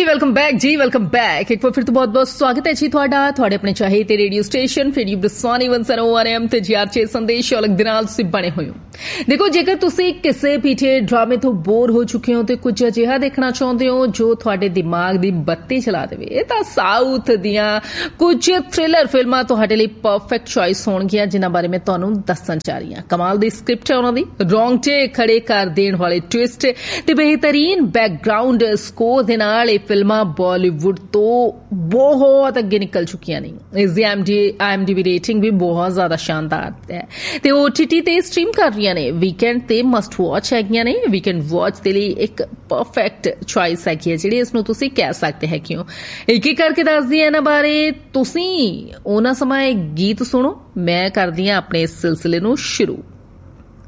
Welcome back एक बार फिर तो बहुत बहुत स्वागत है जी ਤੁਹਾਡੇ ਆਪਣੇ ਚਾਹੇ ਤੇ ਰੇਡੀਓ ਸਟੇਸ਼ਨ ਫਿਰ ਬਰਸਾਨੀ 101 FM ਤੇ ਜੀਆਰਚੇ ਸੰਦੇਸ਼ ਅਲੱਗ ਦੇ ਨਾਲ ਤੁਸੀਂ ਬਣੇ ਹੋਏ ਹੋ। ਦੇਖੋ ਜੇਕਰ ਤੁਸੀਂ ਕਿਸੇ ਪੀਟੀਏ ਡਰਾਮੇ ਤੋਂ ਬੋਰ ਹੋ ਚੁੱਕੇ ਹੋ ਤੇ ਕੁਝ ਅਜਿਹਾ ਦੇਖਣਾ ਚਾਹੁੰਦੇ ਹੋ ਜੋ ਤੁਹਾਡੇ ਦਿਮਾਗ ਦੀ ਬੱਤੀ ਚਲਾ ਦੇਵੇ ਤਾਂ ਸਾਊਥ ਦੀਆਂ ਕੁਝ ਥ੍ਰਿਲਰ ਫਿਲਮਾਂ ਤੁਹਾਡੇ ਲਈ ਪਰਫੈਕਟ ਚੋਇਸ ਹੋਣਗੀਆਂ ਜਿਨ੍ਹਾਂ ਬਾਰੇ ਮੈਂ ਤੁਹਾਨੂੰ ਦੱਸਣ ਜਾ ਰਹੀ ਹਾਂ। ਕਮਾਲ ਦੀ ਸਕ੍ਰਿਪਟ ਹੈ ਉਹਨਾਂ ਦੀ, ਰੌਂਗਟੇ ਖੜੇ ਕਰ ਦੇਣ ਵਾਲੇ ਟਵਿਸਟ ਤੇ ਬਿਹਤਰੀਨ ਬੈਕਗ੍ਰਾਉਂਡ ਸਕੋਰ ਦੇ ਨਾਲ ਇਹ ਫਿਲਮਾਂ ਬਾਲੀਵੁੱਡ ਤੋਂ ਬਹੁਤ ਅੱਗੇ ਨਿਕਲ ਚੁੱਕੀਆਂ ਨੇ। ਇਸ ਦੀ IMDb ਰੇਟਿੰਗ ਵੀ ਬਹੁਤ ਜ਼ਿਆਦਾ ਸ਼ਾਨਦਾਰ ਹੈ ਤੇ OTT ਤੇ ਸਟ੍ਰੀਮ ਕਰ ਰਹੀਆਂ ਨੇ। ਵੀਕਐਂਡ ਤੇ ਮਸਟ ਵਾਚ ਹੈਗੀਆਂ ਨੇ। ਵੀਕਐਂਡ ਵਾਚ ਦੇ ਲਈ ਇੱਕ ਪਰਫੈਕਟ ਚੋਇਸ ਹੈਗੀ ਹੈ ਜਿਹੜੀ ਇਸ ਨੂੰ ਤੁਸੀਂ ਕਹਿ ਸਕਦੇ ਹੈ ਕਿਉਂ। ਇੱਕ ਇੱਕ ਕਰਕੇ ਦੱਸਦੀ ਹਾਂ ਇਹਨਾਂ ਬਾਰੇ। ਤੁਸੀਂ ਉਹਨਾਂ ਸਮਾਂ ਗੀਤ ਸੁਣੋ, ਮੈਂ ਕਰਦੀ ਹਾਂ ਆਪਣੇ ਇਸ ਸਿਲਸਿਲੇ ਨੂੰ ਸ਼ੁਰੂ।